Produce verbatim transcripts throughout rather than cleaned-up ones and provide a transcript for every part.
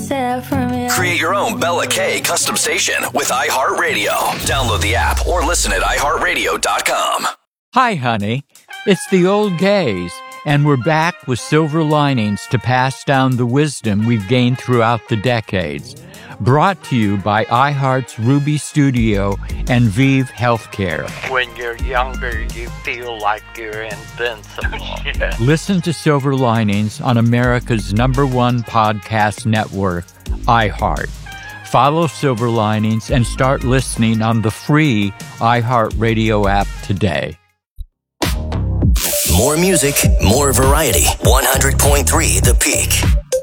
Create your own Bella K custom station with iHeartRadio. Download the app or listen at i heart radio dot com. Hi, honey. It's the old gays, and we're back with silver linings to pass down the wisdom we've gained throughout the decades. Brought to you by iHeart's Ruby Studio and Vive Healthcare. When you're younger, you feel like you're invincible. Yeah. Listen to Silver Linings on America's number one podcast network, iHeart. Follow Silver Linings and start listening on the free iHeartRadio app today. More music, more variety. one hundred point three The Peak.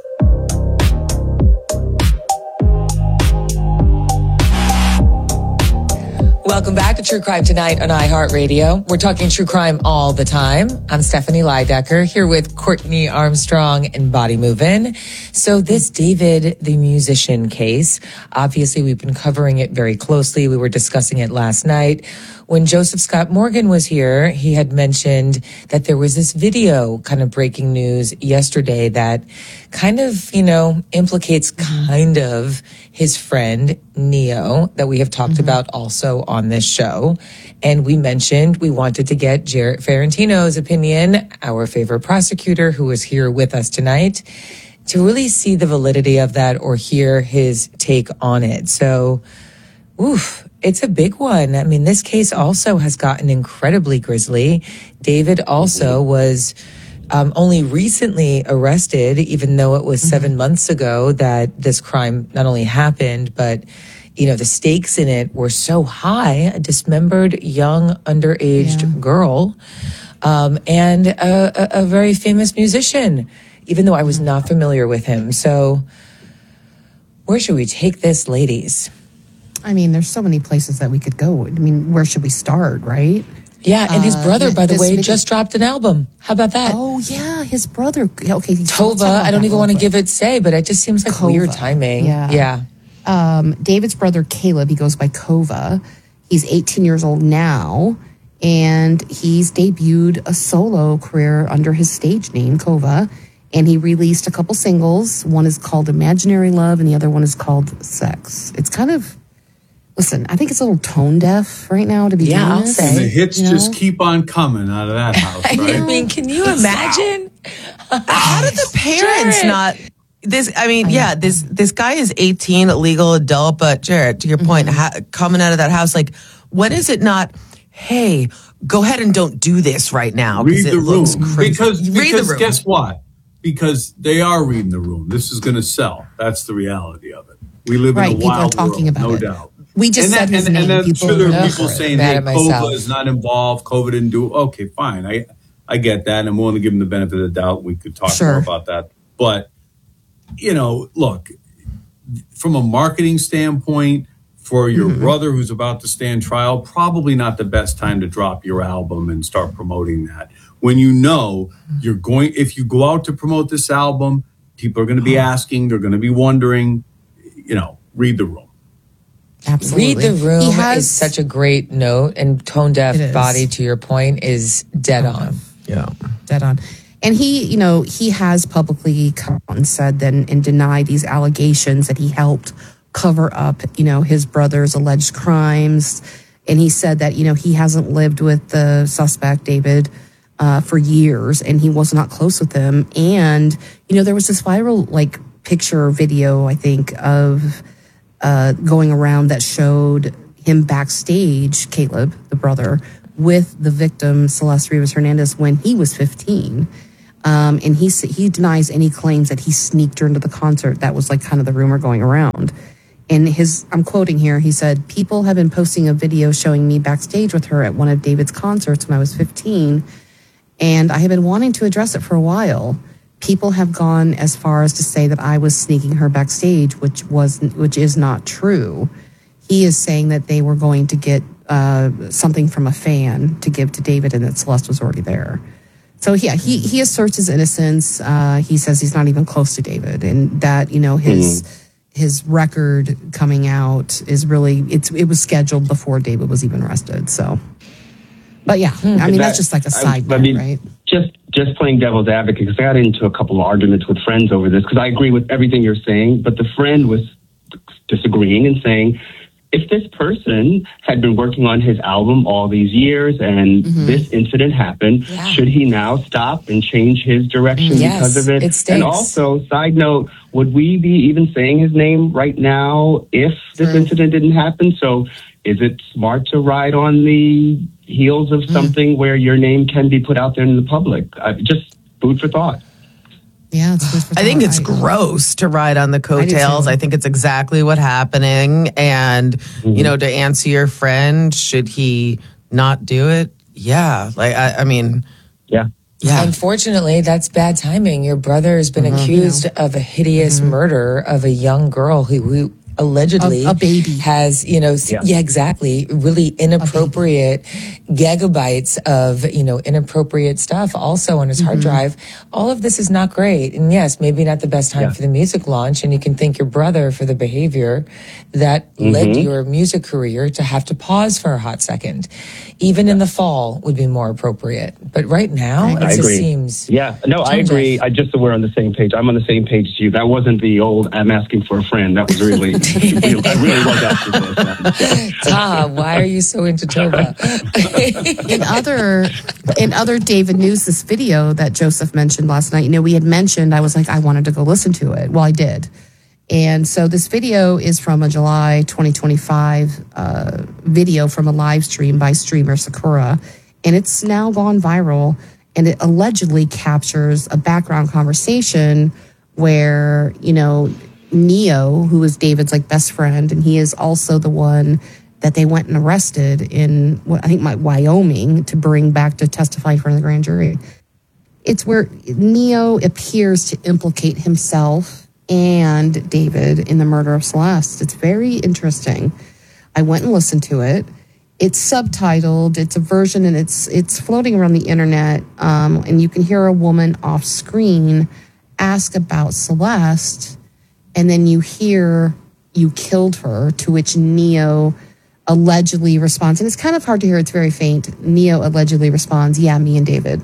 Welcome back to True Crime Tonight on iHeartRadio. We're talking true crime all the time. I'm Stephanie Leidecker here with Courtney Armstrong and Body Movin'. So this David the musician case, obviously we've been covering it very closely. We were discussing it last night. When Joseph Scott Morgan was here, he had mentioned that there was this video kind of breaking news yesterday that kind of, you know, implicates kind of his friend Neo that we have talked mm-hmm. about also on this show. And we mentioned we wanted to get Jarrett Ferrantino's opinion, our favorite prosecutor who is here with us tonight, to really see the validity of that or hear his take on it. So, oof. It's a big one. I mean, this case also has gotten incredibly grisly. David also was um, only recently arrested, even though it was seven mm-hmm. months ago that this crime not only happened, but, you know, the stakes in it were so high. A dismembered young underage yeah. girl um, and a, a, a very famous musician, even though I was not familiar with him. So where should we take this, ladies? I mean, there's so many places that we could go. I mean, where should we start, right? Yeah, and his brother, uh, by the way, video- just dropped an album. How about that? Oh, yeah, his brother. Okay, Tova, I don't even want to give it say, but it just seems like Kova. Weird timing. Yeah. yeah. Um, David's brother, Caleb, he goes by Kova. He's eighteen years old now, and he's debuted a solo career under his stage name, Kova. And he released a couple singles. One is called Imaginary Love, and the other one is called Sex. It's kind of... Listen, I think it's a little tone deaf right now to be yeah, doing I'll this. say. And the hits you know? just keep on coming out of that house, right? I mean, can you imagine? How did the parents Jared. not... This, I mean, I yeah, this this guy is eighteen, a legal adult, but Jared, to your point, mm-hmm. ha- coming out of that house, like, when is it not, hey, go ahead and don't do this right now? Read the it room. Crazy. Because, Read because the room. guess what? Because they are reading the room. This is going to sell. That's the reality of it. We live right, in a people wild are talking world, about no it. doubt. We just and said that, his and, name. and I'm people sure there are know. people saying, Mad hey, at myself. Kova is not involved, Kova didn't do... Okay, fine. I I get that, and I'm willing to give him the benefit of the doubt. We could talk Sure. more about that. But, you know, look, from a marketing standpoint, for your mm-hmm. brother who's about to stand trial, probably not the best time to drop your album and start promoting that. When you know you're going... If you go out to promote this album, people are going to be asking, they're going to be wondering, you know, read the room. Absolutely. Read the Room has, is such a great note, and Tone Deaf Body, to your point, is dead oh, on. Yeah. Dead on. And he, you know, he has publicly come out and said then and denied these allegations that he helped cover up, you know, his brother's alleged crimes. And he said that, you know, he hasn't lived with the suspect, David, uh, for years, and he was not close with him. And, you know, there was this viral, like, picture or video, I think, of uh, going around that showed him backstage, Caleb, the brother, with the victim, Celeste Rivas Hernandez, when he was fifteen. Um, and he he denies any claims that he sneaked her into the concert. That was like kind of the rumor going around. And his, I'm quoting here, he said, people have been posting a video showing me backstage with her at one of David's concerts when I was fifteen. And I have been wanting to address it for a while. People have gone as far as to say that I was sneaking her backstage, which was which is not true. He is saying that they were going to get uh, something from a fan to give to David, and that Celeste was already there. So yeah, he he asserts his innocence. Uh, he says he's not even close to David, and that, you know, his mm-hmm. his record coming out is really it's it was scheduled before David was even arrested. So, but yeah, I mean, that, that's just like a side I, I note, mean, right? Just just playing devil's advocate, because I got into a couple of arguments with friends over this, because I agree with everything you're saying, but the friend was disagreeing and saying, if this person had been working on his album all these years and mm-hmm. this incident happened, yeah. should he now stop and change his direction yes, because of it? It stinks. And also, side note, would we be even saying his name right now if this True. incident didn't happen? So is it smart to ride on the heels of mm. something where your name can be put out there in the public? Uh, just food for thought. Yeah, it's good for I think it's I, gross to ride on the coattails. I, I think it's exactly what's happening. And, mm-hmm. you know, to answer your friend, should he not do it? Yeah. Like, I, I mean, yeah. Yeah. Unfortunately, that's bad timing. Your brother has been mm-hmm. accused you know. of a hideous mm-hmm. murder of a young girl who, who allegedly a, a baby has, you know, yeah. yeah, exactly, really inappropriate gigabytes of, you know, inappropriate stuff also on his mm-hmm. hard drive. All of this is not great. And yes, maybe not the best time yeah. for the music launch. And you can thank your brother for the behavior that mm-hmm. led your music career to have to pause for a hot second. Even yeah. in the fall would be more appropriate. But right now, it I just agree. seems... Yeah, no, I agree. I just so we're on the same page. I'm on the same page as you. That wasn't the old, I'm asking for a friend. That was really... I really was asking for a friend. Tom, why are you so into Tova? in other in other David news, this video that Joseph mentioned last night, you know, we had mentioned, I was like, I wanted to go listen to it. Well, I did. And so this video is from a July twenty twenty-five uh, video from a live stream by streamer Sakura. And it's now gone viral. And it allegedly captures a background conversation where, you know, Neo, who is David's like best friend, and he is also the one that they went and arrested in, what I think, my Wyoming to bring back to testify in front of the grand jury. It's where Neo appears to implicate himself and David in the murder of Celeste. It's very interesting. I went and listened to it. It's subtitled. It's a version, and it's it's floating around the internet. Um, and you can hear a woman off screen ask about Celeste, and then you hear, "You killed her," to which Neo allegedly responds, and it's kind of hard to hear. It's very faint. Neo allegedly responds, "Yeah, me and David."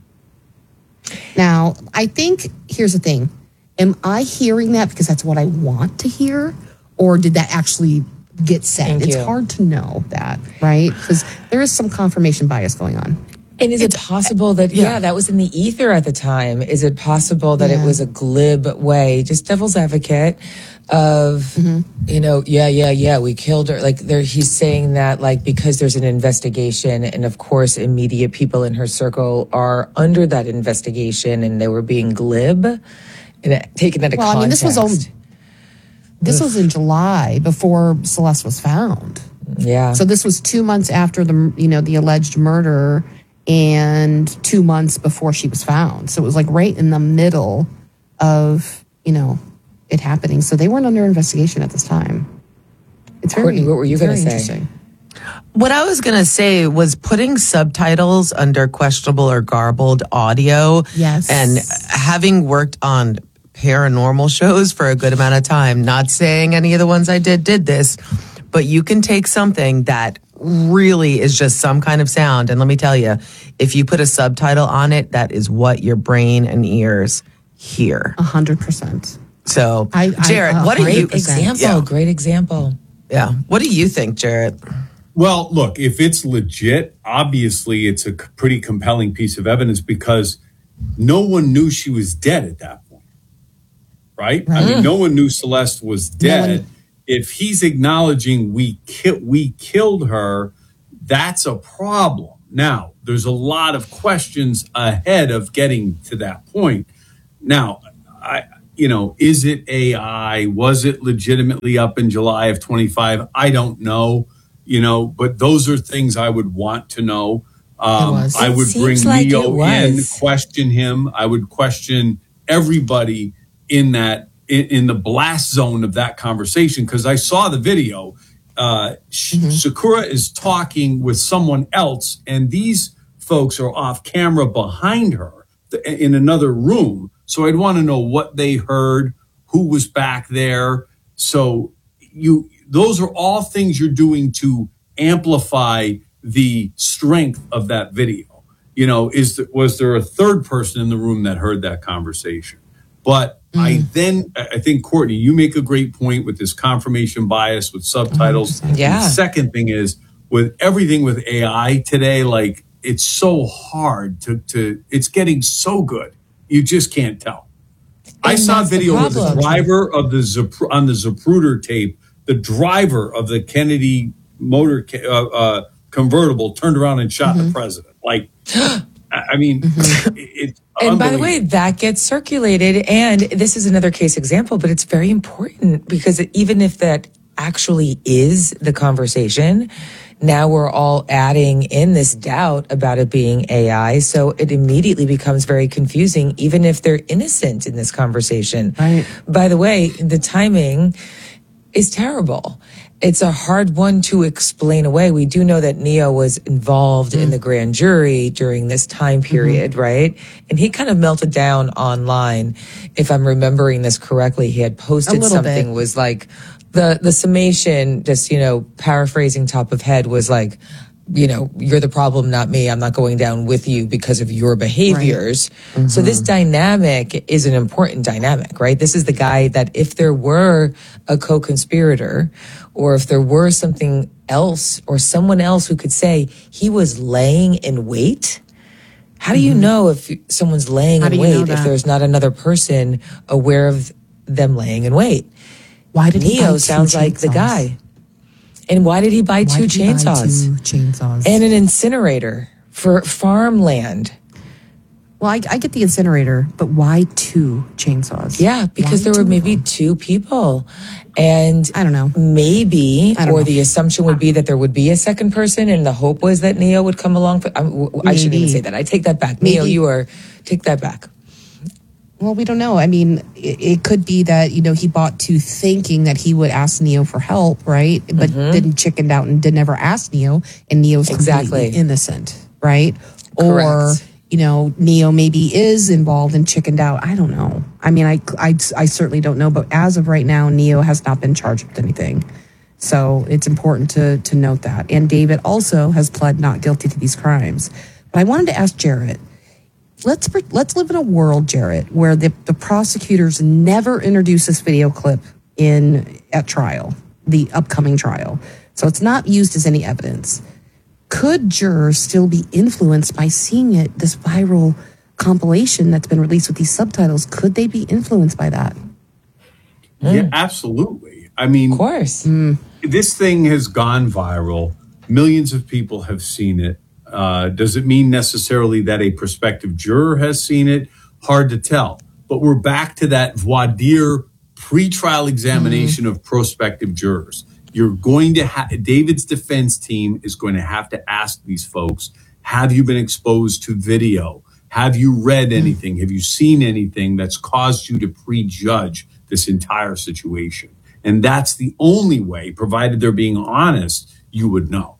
Now, I think here's the thing. Am I hearing that because that's what I want to hear? Or did that actually get said? Thank it's you. hard to know that, right? Because there is some confirmation bias going on. And is it possible that, yeah. yeah, that was in the ether at the time? Is it possible that yeah. it was a glib way, just devil's advocate of, mm-hmm. you know, yeah, yeah, yeah, we killed her. Like there, he's saying that like because there's an investigation, and of course immediate people in her circle are under that investigation, and they were being glib and taken out of well, context. I mean, this was on, this was in July before Celeste was found. Yeah. So this was two months after the, you know, the alleged murder, and two months before she was found. So it was like right in the middle of, you know, it happening. So they weren't under investigation at this time. It's very, Courtney, what were you going to say? What I was going to say was putting subtitles under questionable or garbled audio. Yes. And having worked on paranormal shows for a good amount of time, not saying any of the ones I did did this, but you can take something that really is just some kind of sound. And let me tell you, if you put a subtitle on it, that is what your brain and ears hear. A hundred percent. So, I, Jarrett, I, uh, what do you... Example, yeah. Great example. Yeah. What do you think, Jarrett? Well, look, if it's legit, obviously it's a pretty compelling piece of evidence because no one knew she was dead at that point, right? right. I mean, no one knew Celeste was dead. No if he's acknowledging we ki- we killed her, that's a problem. Now, there's a lot of questions ahead of getting to that point. Now, I, you know, is it A I? Was it legitimately up in July of twenty-five? I don't know, you know, but those are things I would want to know. Um, I would bring like Neo in, question him. I would question everybody in that In, in the blast zone of that conversation, because I saw the video. Uh, mm-hmm. Sakura is talking with someone else, and these folks are off camera behind her in another room. So I'd want to know what they heard, who was back there. So you, those are all things you're doing to amplify the strength of that video. you know, is th- was there a third person in the room that heard that conversation? But mm. I then, I think, Courtney, you make a great point with this confirmation bias with subtitles. one hundred percent. Yeah. And the second thing is, with everything with A I today, like, it's so hard to, to it's getting so good. You just can't tell. And I saw a video where the driver of the Zapru- on the Zapruder tape, the driver of the Kennedy motor uh, uh, convertible turned around and shot mm-hmm. the president. Like, I mean, mm-hmm. it's and by the way, that gets circulated. And this is another case example, but it's very important because even if that actually is the conversation, now we're all adding in this doubt about it being A I. So it immediately becomes very confusing, even if they're innocent in this conversation. Right. By the way, the timing is terrible. It's a hard one to explain away. We do know that Neo was involved mm. in the grand jury during this time period, mm-hmm. right? And he kind of melted down online. If I'm remembering this correctly, he had posted something, bit. was like, the, the summation, just, you know, paraphrasing top of head was like, you know, you're the problem, not me. I'm not going down with you because of your behaviors. Right. Mm-hmm. So this dynamic is an important dynamic, right? This is the guy that if there were a co-conspirator or if there were something else or someone else who could say he was laying in wait, how do you mm-hmm. know if someone's laying how in wait if there's not another person aware of them laying in wait? Why did Neo he sounds like chainsaws? the guy. And why did he buy why two did he chainsaws? Buy two chainsaws. And an incinerator for farmland. Well, I, I get the incinerator, but why two chainsaws? Yeah, because why there were maybe two people. And I don't know. Maybe, don't or know. the assumption would be that there would be a second person, and the hope was that Neo would come along. For, I, I shouldn't even say that. I take that back. Maybe. Neo, you are, take that back. Well, we don't know. I mean, it, it could be that, you know, he bought two thinking that he would ask Neo for help, right? But mm-hmm. then chickened out and did never ask Neo, and Neo's exactly completely innocent, right? Correct. Or, you know, Neo maybe is involved and chickened out. I don't know. I mean, I, I, I certainly don't know. But as of right now, Neo has not been charged with anything. So it's important to, to note that. And David also has pled not guilty to these crimes. But I wanted to ask Jarrett, Let's let's live in a world, Jarrett, where the, the prosecutors never introduce this video clip in at trial, the upcoming trial. So it's not used as any evidence. Could jurors still be influenced by seeing it, this viral compilation that's been released with these subtitles? Could they be influenced by that? Yeah, mm. absolutely. I mean, of course, mm. this thing has gone viral. Millions of people have seen it. Uh, does it mean necessarily that a prospective juror has seen it? Hard to tell. But we're back to that voir dire pretrial examination mm. of prospective jurors. You're going to have, David's defense team is going to have to ask these folks, have you been exposed to video? Have you read anything? Mm. Have you seen anything that's caused you to prejudge this entire situation? And that's the only way, provided they're being honest, you would know.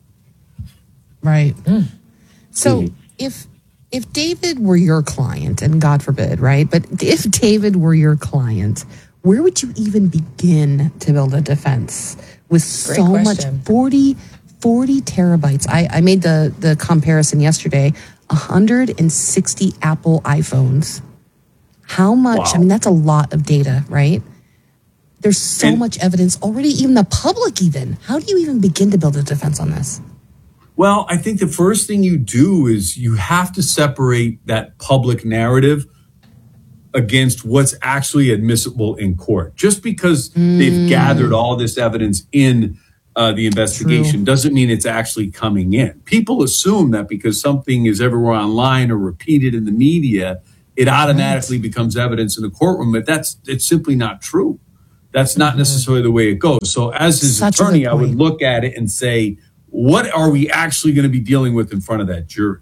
Right. Mm. So mm-hmm. if if David were your client, and God forbid, right? But if David were your client, where would you even begin to build a defense with Great so question. much forty, forty terabytes? I, I made the, the comparison yesterday, one hundred sixty Apple iPhones. How much? Wow. I mean, that's a lot of data, right? There's so and, much evidence already, even the public even. How do you even begin to build a defense on this? Well, I think the first thing you do is you have to separate that public narrative against what's actually admissible in court. Just because mm. they've gathered all this evidence in uh, the investigation True. doesn't mean it's actually coming in. People assume that because something is everywhere online or repeated in the media, it automatically right. becomes evidence in the courtroom. But that's it's simply not true. That's not mm-hmm. necessarily the way it goes. So as his Such attorney, I would look at it and say, what are we actually going to be dealing with in front of that jury?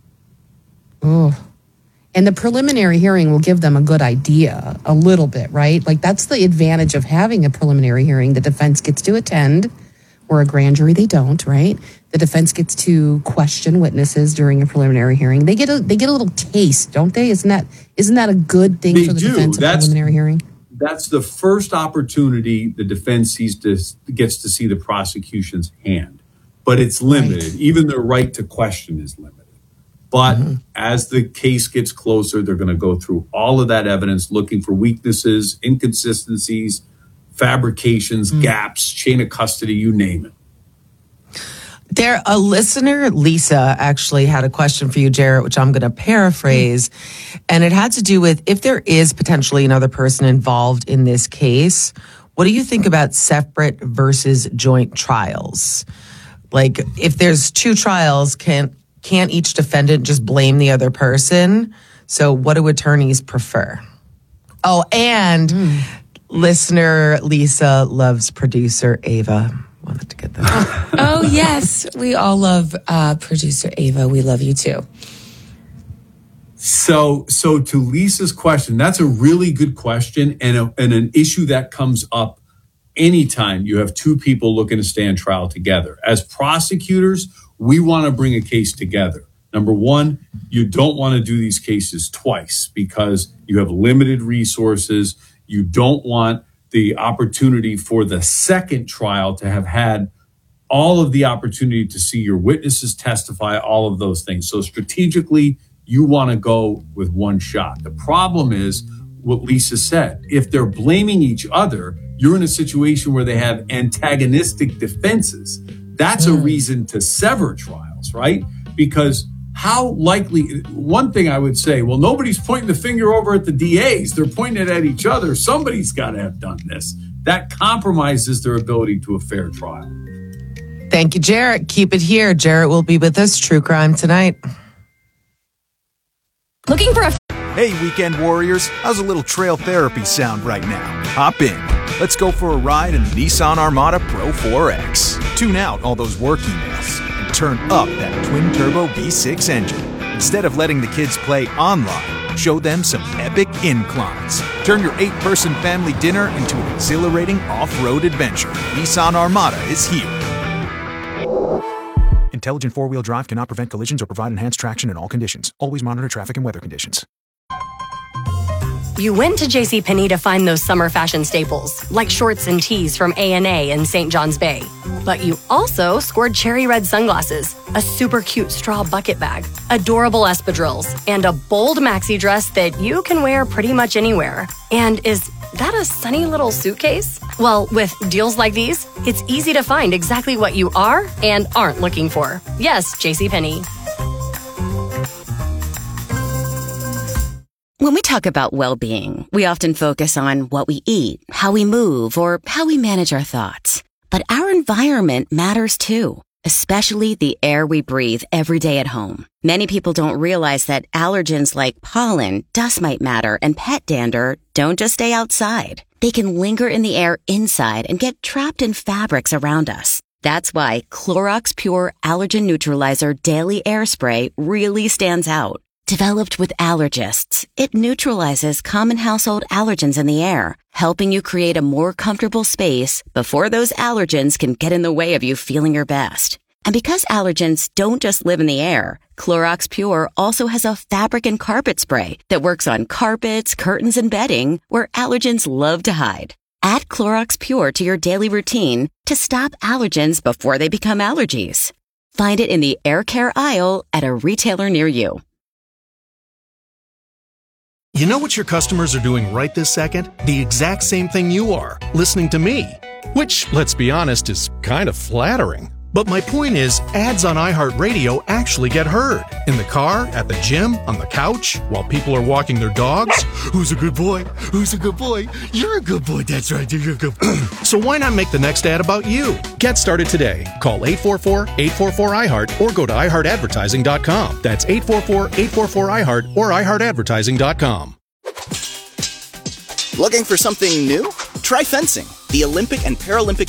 Oh, and the preliminary hearing will give them a good idea, a little bit, right? Like that's the advantage of having a preliminary hearing. The defense gets to attend, or a grand jury they don't, right? The defense gets to question witnesses during a preliminary hearing. They get a they get a little taste, don't they? Isn't that isn't that a good thing they for the do. defense? A That's, preliminary hearing. That's the first opportunity the defense sees to, gets to see the prosecution's hand. But it's limited. Right. Even the right to question is limited. But mm-hmm. as the case gets closer, they're going to go through all of that evidence, looking for weaknesses, inconsistencies, fabrications, mm-hmm. gaps, chain of custody, you name it. There, a listener, Lisa, actually had a question for you, Jarrett, which I'm going to paraphrase. Mm-hmm. And it had to do with if there is potentially another person involved in this case, what do you think about separate versus joint trials? Like, if there's two trials, can't, can't each defendant just blame the other person? So what do attorneys prefer? Oh, and mm. listener Lisa loves producer Ava. Wanted to get that. Oh, yes. We all love uh, producer Ava. We love you too. So, so to Lisa's question, that's a really good question and, a, and an issue that comes up anytime you have two people looking to stand trial together. As prosecutors, we want to bring a case together. Number one, you don't want to do these cases twice because you have limited resources. You don't want the opportunity for the second trial to have had all of the opportunity to see your witnesses testify, all of those things. So strategically, you want to go with one shot. The problem is what Lisa said. If they're blaming each other, you're in a situation where they have antagonistic defenses. That's mm. a reason to sever trials, right? Because how likely, one thing I would say, well, nobody's pointing the finger over at the D As. They're pointing it at each other. Somebody's got to have done this. That compromises their ability to a fair trial. Thank you, Jarrett. Keep it here. Jarrett will be with us. True Crime Tonight. Looking for a... Hey, weekend warriors. How's a little trail therapy sound right now? Hop in. Let's go for a ride in the Nissan Armada Pro four X. Tune out all those work emails. Turn up that twin-turbo V six engine. Instead of letting the kids play online, show them some epic inclines. Turn your eight-person family dinner into an exhilarating off-road adventure. Nissan Armada is here. Intelligent four-wheel drive cannot prevent collisions or provide enhanced traction in all conditions. Always monitor traffic and weather conditions. You went to JCPenney to find those summer fashion staples, like shorts and tees from A and A in Saint John's Bay. But you also scored cherry red sunglasses, a super cute straw bucket bag, adorable espadrilles, and a bold maxi dress that you can wear pretty much anywhere. And is that a sunny little suitcase? Well, with deals like these, it's easy to find exactly what you are and aren't looking for. Yes, JCPenney. When we talk about well-being, we often focus on what we eat, how we move, or how we manage our thoughts. But our environment matters too, especially the air we breathe every day at home. Many people don't realize that allergens like pollen, dust mite matter, and pet dander don't just stay outside. They can linger in the air inside and get trapped in fabrics around us. That's why Clorox Pure Allergen Neutralizer Daily Air Spray really stands out. Developed with allergists, it neutralizes common household allergens in the air, helping you create a more comfortable space before those allergens can get in the way of you feeling your best. And because allergens don't just live in the air, Clorox Pure also has a fabric and carpet spray that works on carpets, curtains, and bedding where allergens love to hide. Add Clorox Pure to your daily routine to stop allergens before they become allergies. Find it in the air care aisle at a retailer near you. You know what your customers are doing right this second? The exact same thing you are, listening to me. Which, let's be honest, is kind of flattering. But my point is, ads on iHeartRadio actually get heard. In the car, at the gym, on the couch, while people are walking their dogs. Who's a good boy? Who's a good boy? You're a good boy. That's right. You're a good boy. So why not make the next ad about you? Get started today. Call eight four four, eight four four, I heart or go to i heart advertising dot com. That's eight four four, eight four four, I heart or i heart advertising dot com. Looking for something new? Try fencing. The Olympic and Paralympic